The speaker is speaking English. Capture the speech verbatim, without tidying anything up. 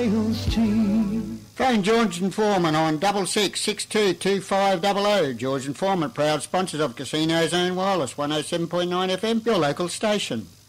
Wales tea. Phone George and Foreman on double six six two two five double oh. George and Foreman, proud sponsors of Casino Zone Wireless, one oh seven point nine F M, your local station.